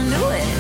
knew it.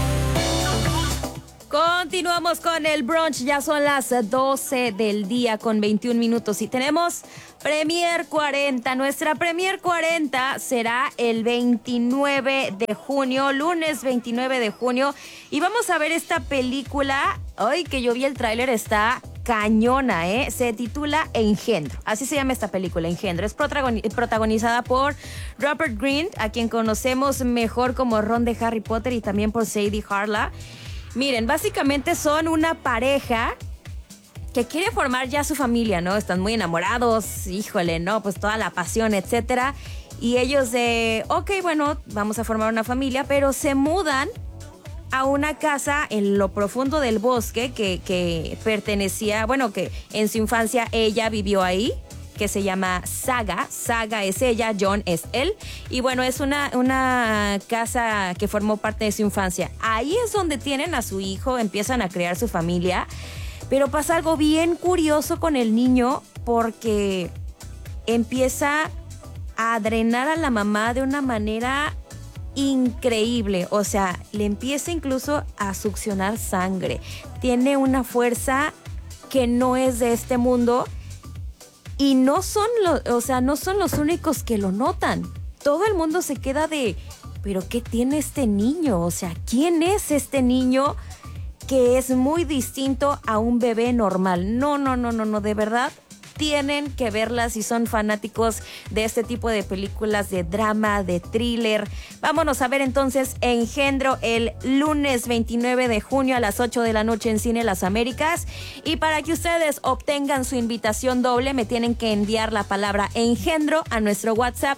Continuamos con el brunch, ya son las 12 del día con 21 minutos y tenemos Premier 40. Nuestra Premier 40 será el 29 de junio, lunes 29 de junio. Y vamos a ver esta película, hoy que yo vi el tráiler, está cañona, se titula Engendro, así se llama esta película, Engendro. Es protagonizada por Rupert Grint, a quien conocemos mejor como Ron de Harry Potter, y también por Sadie Harla. Miren, básicamente son una pareja que quiere formar ya su familia, ¿no? Están muy enamorados, híjole, ¿no? Pues toda la pasión, etcétera. Y ellos ok, bueno, vamos a formar una familia, pero se mudan a una casa en lo profundo del bosque que pertenecía, bueno, que en su infancia ella vivió ahí, que se llama Saga. Saga es ella, John es él. Y bueno, es una casa que formó parte de su infancia. Ahí es donde tienen a su hijo, empiezan a crear su familia. Pero pasa algo bien curioso con el niño porque empieza a drenar a la mamá de una manera increíble. O sea, le empieza incluso a succionar sangre. Tiene una fuerza que no es de este mundo. Y no son los únicos que lo notan. Todo el mundo se queda de, ¿pero qué tiene este niño? O sea, ¿quién es este niño que es muy distinto a un bebé normal? No, de verdad. Tienen que verlas si son fanáticos de este tipo de películas de drama, de thriller. Vámonos a ver entonces Engendro el lunes 29 de junio a las 8 de la noche en Cine Las Américas. Y para que ustedes obtengan su invitación doble, me tienen que enviar la palabra Engendro a nuestro WhatsApp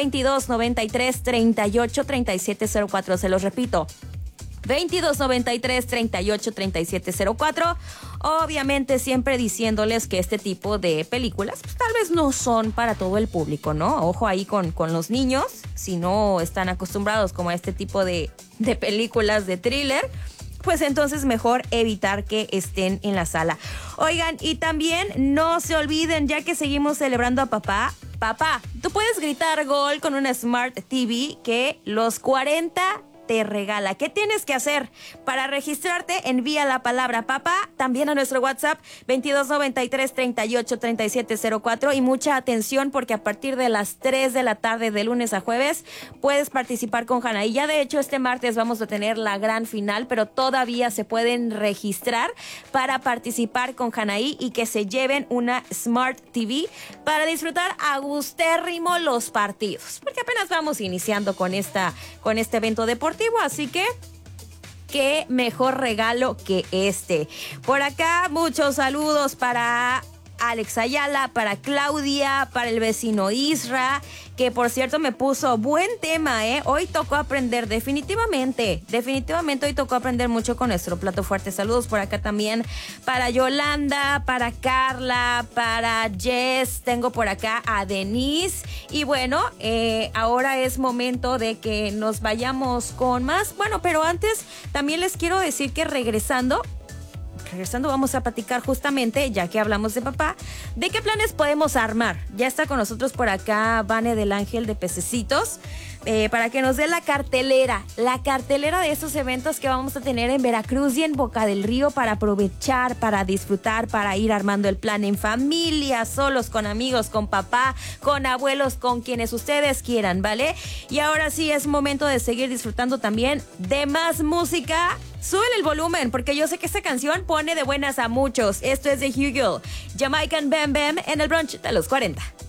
2293 38 3704. Se los repito. 2293 38 3704. Obviamente siempre diciéndoles que este tipo de películas pues, tal vez no son para todo el público, ¿no? Ojo ahí con los niños, si no están acostumbrados como a este tipo de películas de thriller, pues entonces mejor evitar que estén en la sala. Oigan, y también no se olviden, ya que seguimos celebrando a papá, tú puedes gritar gol con una Smart TV que los 40 te regala. ¿Qué tienes que hacer? Para registrarte, envía la palabra papá también a nuestro WhatsApp 2293 38 3704 y mucha atención porque a partir de las 3 de la tarde de lunes a jueves puedes participar con Hanaí. Ya de hecho este martes vamos a tener la gran final, pero todavía se pueden registrar para participar con Hanaí y que se lleven una Smart TV para disfrutar a gustérrimo los partidos, porque apenas vamos iniciando con este evento deportivo. Así que qué mejor regalo que este. Por acá muchos saludos para Alex Ayala, para Claudia, para el vecino Isra, que por cierto me puso buen tema, Hoy tocó aprender, definitivamente hoy tocó aprender mucho con nuestro plato fuerte. Saludos por acá también para Yolanda, para Carla, para Jess, tengo por acá a Denise. Y bueno, ahora es momento de que nos vayamos con más. Bueno, pero antes también les quiero decir que regresando vamos a platicar justamente, ya que hablamos de papá, de qué planes podemos armar. Ya está con nosotros por acá Vane del Ángel de Pececitos, para que nos dé la cartelera de estos eventos que vamos a tener en Veracruz y en Boca del Río para aprovechar, para disfrutar, para ir armando el plan en familia, solos, con amigos, con papá, con abuelos, con quienes ustedes quieran, ¿vale? Y ahora sí es momento de seguir disfrutando también de más música. Súbele el volumen porque yo sé que esta canción pone de buenas a muchos. Esto es de Hugo, Jamaican Bam Bam en el brunch de los 40.